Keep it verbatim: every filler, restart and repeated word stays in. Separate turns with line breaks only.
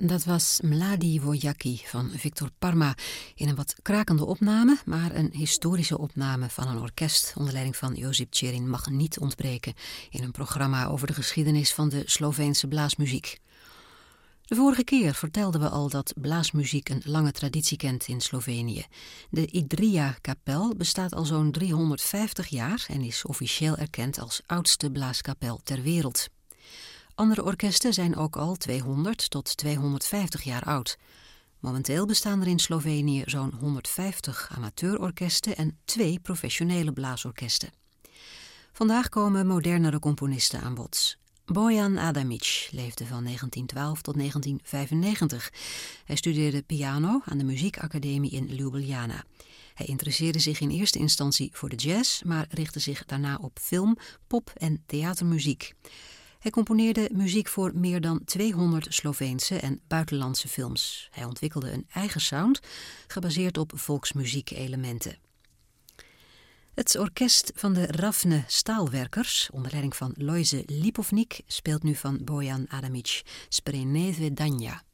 Dat was Mladi Vojaki van Victor Parma in een wat krakende opname, maar een historische opname van een orkest onder leiding van Josip Ćerin mag niet ontbreken in een programma over de geschiedenis van de Sloveense blaasmuziek. De vorige keer vertelden we al dat blaasmuziek een lange traditie kent in Slovenië. De Idrija-kapel bestaat al zo'n driehonderdvijftig jaar en is officieel erkend als oudste blaaskapel ter wereld. Andere orkesten zijn ook al tweehonderd tot tweehonderdvijftig jaar oud. Momenteel bestaan er in Slovenië zo'n honderdvijftig amateurorkesten en twee professionele blaasorkesten. Vandaag komen modernere componisten aan bod. Bojan Adamic leefde van negentien twaalf tot negentien vijfennegentig. Hij studeerde piano aan de muziekacademie in Ljubljana. Hij interesseerde zich in eerste instantie voor de jazz, maar richtte zich daarna op film, pop en theatermuziek. Hij componeerde muziek voor meer dan tweehonderd Sloveense en buitenlandse films. Hij ontwikkelde een eigen sound, gebaseerd op volksmuziekelementen. Het orkest van de Ravne Staalwerkers, onder leiding van Lojze Lipovnik, speelt nu van Bojan Adamic, Spreneve Danja.